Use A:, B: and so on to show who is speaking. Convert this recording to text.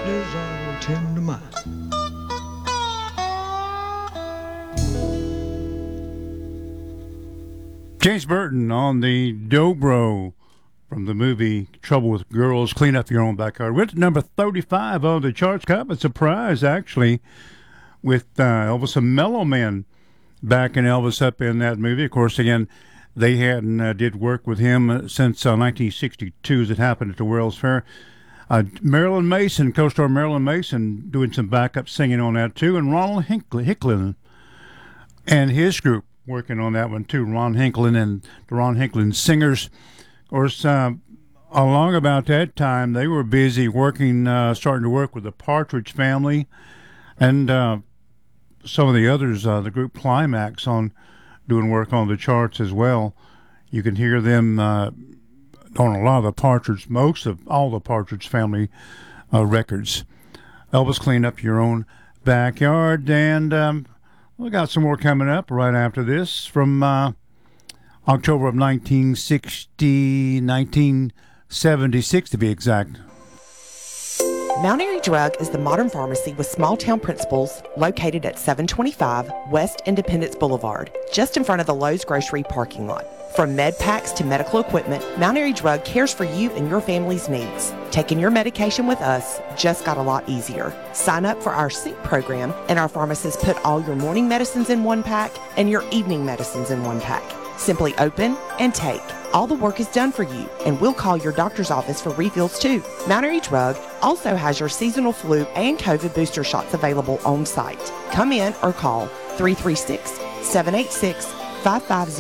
A: hustlers all tend to mind.
B: James Burton on the Dobro from the movie Trouble with Girls, Clean Up Your Own Backyard. We're at number 35 on the charts. Kind of a surprise, actually, with Elvis and Mellow Man backing Elvis up in that movie. Of course, again, they hadn't did work with him since 1962 as it happened at the World's Fair. Marilyn Mason, co-star Marilyn Mason, doing some backup singing on that too, and Ronald Hicklin and his group working on that one too. Ron Hinklin and the Ron Hinklin Singers. Of course, along about that time, they were busy working, starting to work with the Partridge Family and some of the others, the group Climax, on doing work on the charts as well. You can hear them on a lot of the Partridge, most of all the Partridge Family records. Elvis, Clean Up Your Own Backyard, and we got some more coming up right after this from October of 1976 to be exact.
C: Mount Airy Drug is the modern pharmacy with small-town principles located at 725 West Independence Boulevard, just in front of the Lowe's Grocery parking lot. From med packs to medical equipment, Mount Airy Drug cares for you and your family's needs. Taking your medication with us just got a lot easier. Sign up for our Sync program, and our pharmacists put all your morning medicines in one pack and your evening medicines in one pack. Simply open and take. All the work is done for you, and we'll call your doctor's office for refills too. Mount Airy Drug also has your seasonal flu and COVID booster shots available on site. Come in or call 336-786-5500.